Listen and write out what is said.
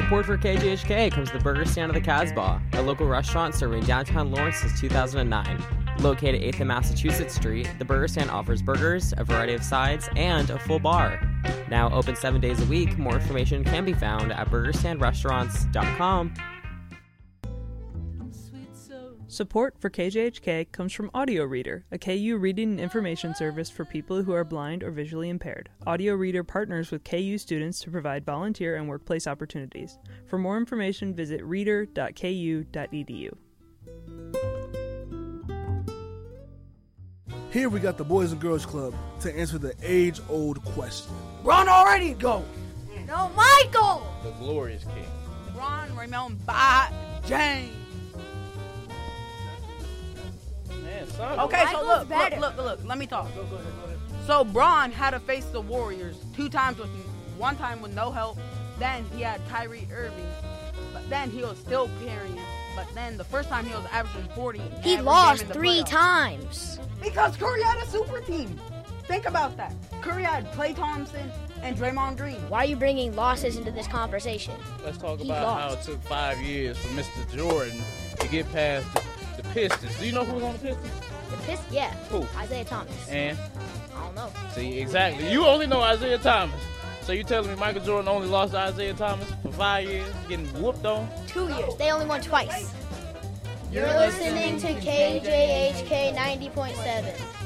Support for KJHK comes the Burger Stand of the Casbah, a local restaurant serving downtown Lawrence since 2009. Located 8th and Massachusetts Street, the Burger Stand offers burgers, a variety of sides, and a full bar. Now open 7 days a week, more information can be found at burgerstandrestaurants.com. Support for KJHK comes from Audio Reader, a KU reading and information service for people who are blind or visually impaired. Audio Reader partners with KU students to provide volunteer and workplace opportunities. For more information, visit reader.ku.edu. Here we got the Boys and Girls Club to answer the age-old question. Ron already go. No, Michael. The glorious king. Ron, Ramon, Bot, James. Man, son. Okay, so look. Let me talk. Go ahead. So Braun had to face the Warriors 2 times one time with no help. Then he had Kyrie Irving, but then he was still carrying. But then the first time he was averaging 40. He lost 3 times. Because Curry had a super team. Think about that. Curry had Klay Thompson and Draymond Green. Why are you bringing losses into this conversation? Let's talk about how it took 5 years for Mr. Jordan to get past the Pistons. Do you know who was on the Pistons? The Pistons? Yeah. Who? Isaiah Thomas. And? I don't know. See, exactly. You only know Isaiah Thomas. So you telling me Michael Jordan only lost to Isaiah Thomas for 5 years, getting whooped on? 2 years. They only won twice. You're listening to KJHK 90.7.